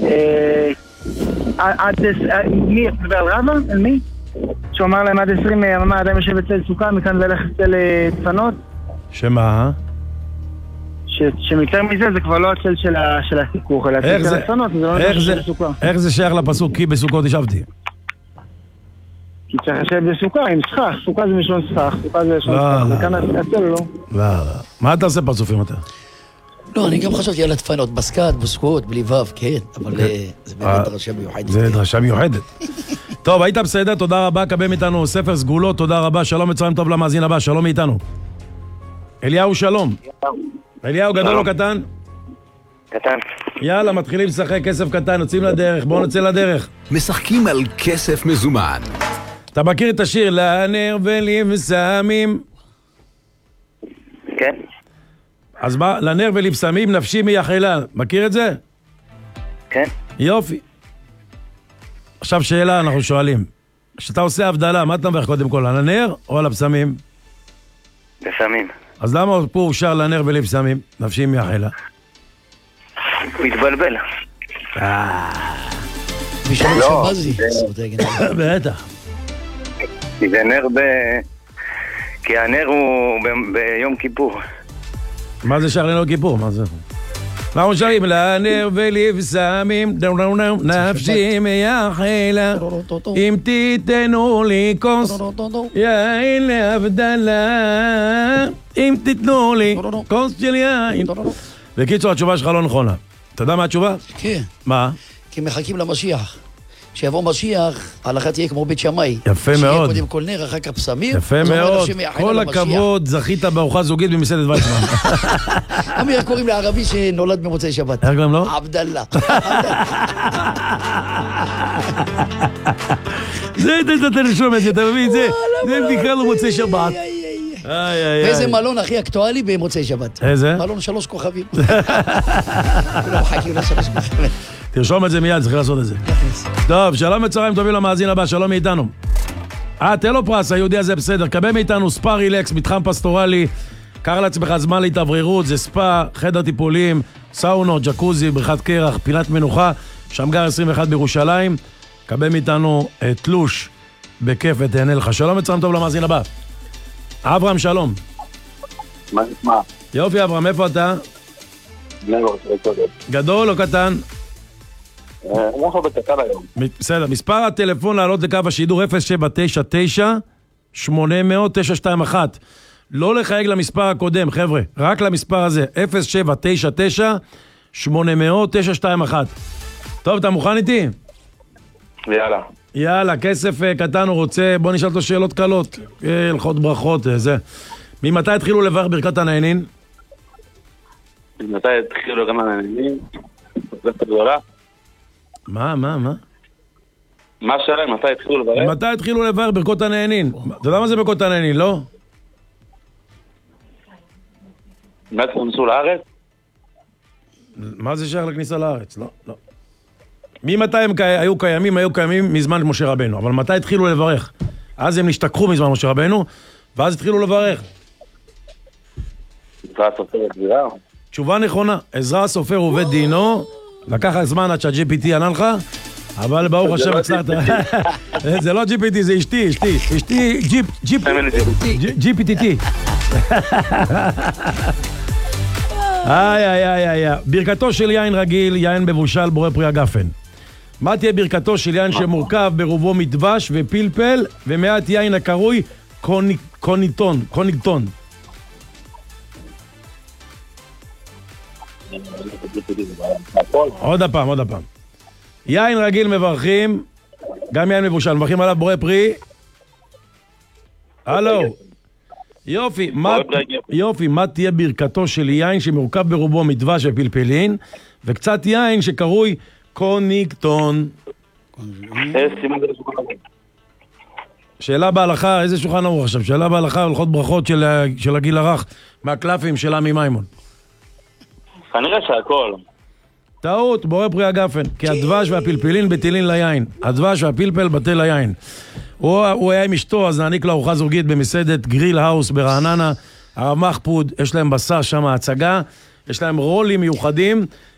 מי יצבע על רבא? על מי? שהוא אמר להם עד 20 יממה אדם יושב אצל סוכה, מכאן ולך אצל דפנות. שמה? שמיותר מזה זה כבר לא הצל של הסיכוך, אלא הצל של הדפנות, זה לא נשאר של סוכה. איך זה שייך לפסוק? כי בסוכות ישבתי. כי צריך לשבת בסוכה, עם סכך, סוכה זה משלון סכך, סוכה זה משלון סכך, וכאן הצל לא. לא. מה אתה עושה פרצופים אתה? לא, אני גם חשבתי על הדפנות, בסקת, בסוכות, בלי וו, כן, אבל זה באמת דרשה מיוחדת. זה דרשה מיוחדת. טוב, היית בסדר, תודה רבה, קבל איתנו ספר סגולות, תודה רבה, שלום וצהריים טוב למאזין הבא, שלום איתנו. אליהו, שלום. אליהו, גדול או קטן? קטן. יאללה, מתחילים לשחק כסף קטן, יוצאים לדרך, בואו נצא לדרך. משחקים על כסף מזומן. אתה מכיר את השיר, לנר ולבשמים? כן. אז מה, לנר ולבשמים נפשי מייחלה, מכיר את זה? כן. יופי. עכשיו שאלה אנחנו שואלים. כשאתה עושה הבדלה, מה אתה מברך קודם כל, על הנר או על הבשמים? בשמים. אז למה פה הוא שר לנר ולבשמים? נפשי מייחלה. מתבלבל. בשלום שבזי. בטח. כי זה נר כי הנר הוא ביום כיפור. מה זה שר לנר כיפור? מה זה? אנחנו שרים לנר ולבשמים נפשי מייחלה אם תיתנו לי כוס יין להבדלה אם תיתנו לי כוס של יין. בקיצור, התשובה שלך לא נכונה. אתה יודע מה התשובה? כן. מה? כי מחכים למשיח. כשיבוא משיח, ההלכה תהיה כמו בית שמאי. יפה מאוד. שיהיה קודם כל נר, אחר כך בשמים. יפה מאוד. כל הכבוד, זכית בארוחה זוגית במסעדת ויצמן. אמיר, קוראים לערבי שנולד במוצאי שבת. איך קוראים לו? עבדאללה. זה אתה נשום את זה, אתה מבין? זה נקרא לו מוצאי שבת. ואיזה מלון הכי אקטואלי במוצאי שבת? איזה? מלון 3 כוכבים. כולם מחכים ל3 כוכבים. תרשום את זה מיד, צריך לעשות את זה. טוב, שלום וצהריים טובים למאזין הבא, שלום מאיתנו. תן לו פרס, היהודי הזה בסדר. קבל מאיתנו ספא רילקס, מתחם פסטורלי. קח לעצמך זמן להתאווררות, זה ספא, חדר טיפולים, סאונות, ג'קוזי, בריכת קרח, פינת מנוחה, שמגר 21 בירושלים. קבל מאיתנו תלוש בכיף ותהנה לך. שלום וצהריים טוב למאזין הבא. אברהם, שלום. מה נשמע? יופי, אברהם, איפה אתה? גדול או קטן? אנחנו בקטן היום. בסדר, מספר הטלפון לעלות לקו השידור 0799-800-921. לא לחייג למספר הקודם, חבר'ה, רק למספר הזה, 0799-800-921. טוב, אתה מוכן איתי? יאללה. יאללה, כסף קטן הוא רוצה, בוא נשאל אותו שאלות קלות, הלכות ברכות, זה. ממתי התחילו לברך ברכת הנהנין? ממתי התחילו גם הנהנין? זה גדולה. מה? מה השאלה? מתי התחילו לברך? מתי התחילו לברך ברכות הנהנין? אתה יודע מה זה ברכות הנהנין, לא? מתי נכנסו לארץ? מה זה שייך לכניסה לארץ? לא. ממתי הם היו קיימים מזמן משה רבנו, אבל מתי התחילו לברך? אז הם נשתכחו מזמן משה רבנו, ואז התחילו לברך. עזרא הסופר הגזירה? תשובה נכונה, עזרא הסופר ובית דינו, לקח זמן עד שה-GPT ענה לך, אבל ברוך השם הצלחת. זה לא GPT, זה אשתי, GPT. ברכתו של יין רגיל, יין מבושל, בורא פרי הגפן. מה תהיה ברכתו של יין שמורכב ברובו מדבש ופלפל ומעט יין הקרוי קוניגטון? עוד הפעם. יין רגיל מברכים, גם יין מבושל, מברכים עליו בורא פרי. הלו. יופי, מה תהיה ברכתו של יין שמורכב ברובו מדבש ופלפלין, וקצת יין שקרוי קוניגטון? שאלה בהלכה, איזה שולחן ערוך עכשיו? שאלה בהלכה, הלכות ברכות של הגיל הרך, מהקלפים של עמי מימון. כנראה שהכל. טעות, בורא פרי הגפן, כי הדבש והפלפלין בטלין ליין. הדבש והפלפל בטל ליין. הוא היה עם אשתו, אז נעניק לו ארוחה זוגית במסעדת גריל האוס ברעננה. הרב מחפוד, יש להם בשר שם הצגה, יש להם רולים מיוחדים,